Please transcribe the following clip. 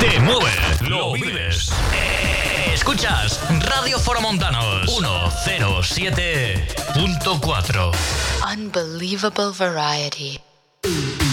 te mueve, lo vives. Escuchas Radio Foromontanos 107.4. Unbelievable variety.